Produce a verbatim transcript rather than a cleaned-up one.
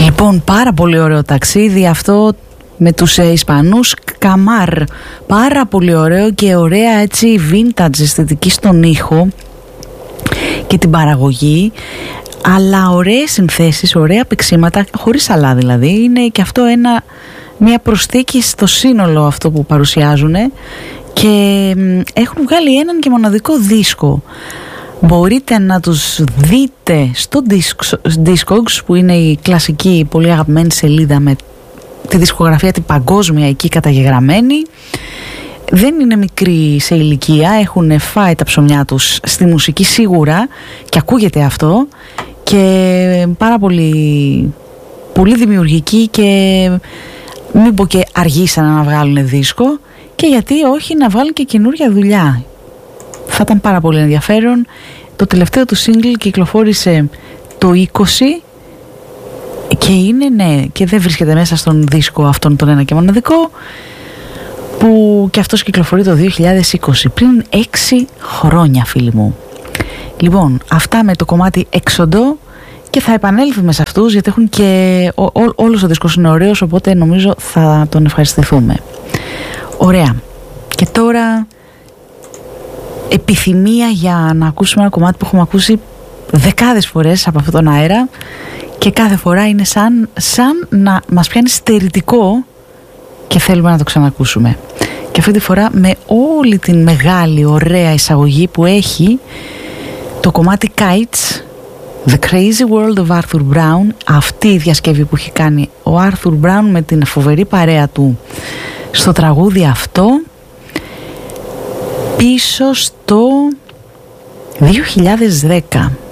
Λοιπόν, πάρα πολύ ωραίο ταξίδι αυτό με τους ε, Ισπανούς Καμάρ. Πάρα πολύ ωραίο και ωραία έτσι vintage αισθητική στον ήχο και την παραγωγή, αλλά ωραίες συνθέσεις, ωραία παίξηματα, χωρίς αλλά δηλαδή. Είναι και αυτό ένα, μια προσθήκη στο σύνολο αυτό που παρουσιάζουν και έχουν βγάλει έναν και μοναδικό δίσκο. Μπορείτε να τους δείτε στο Discogs, που είναι η κλασική πολύ αγαπημένη σελίδα με τη δισκογραφία την παγκόσμια εκεί καταγεγραμμένη. Δεν είναι μικροί σε ηλικία, έχουν φάει τα ψωμιά τους στη μουσική σίγουρα και ακούγεται αυτό, και πάρα πολύ, πολύ δημιουργικοί, και μην πω και αργήσαν να βγάλουν δίσκο, και γιατί όχι να βγάλουν και καινούρια δουλειά. Θα ήταν πάρα πολύ ενδιαφέρον. Το τελευταίο του single κυκλοφόρησε το είκοσι και είναι, ναι, και δεν βρίσκεται μέσα στον δίσκο αυτόν τον ένα και μοναδικό, που και αυτός κυκλοφορεί το δύο χιλιάδες είκοσι, πριν έξι χρόνια, φίλοι μου. Λοιπόν, αυτά με το κομμάτι Έξοντο, και θα επανέλθουμε σε αυτούς γιατί έχουν και ό, ό, όλος ο δίσκος είναι ωραίος, οπότε νομίζω θα τον ευχαριστηθούμε. Ωραία. Και τώρα επιθυμία για να ακούσουμε ένα κομμάτι που έχουμε ακούσει δεκάδες φορές από αυτόν τον αέρα, και κάθε φορά είναι σαν, σαν να μας πιάνει στερητικό και θέλουμε να το ξανακούσουμε. Και αυτή τη φορά με όλη την μεγάλη ωραία εισαγωγή που έχει το κομμάτι Kites, The Crazy World of Arthur Brown, αυτή η διασκευή που έχει κάνει ο Arthur Brown με την φοβερή παρέα του στο τραγούδι αυτό, πίσω στο δύο χιλιάδες δέκα.